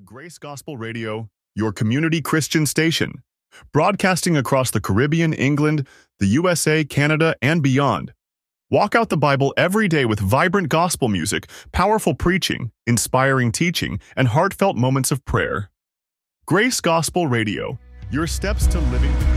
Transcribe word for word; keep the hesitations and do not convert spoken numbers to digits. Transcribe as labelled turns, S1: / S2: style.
S1: Grace Gospel Radio, your community Christian station, broadcasting across the Caribbean, England, the U S A, Canada, and beyond. Walk out the Bible every day with vibrant gospel music, powerful preaching, inspiring teaching, and heartfelt moments of prayer. Grace Gospel Radio, your steps to living.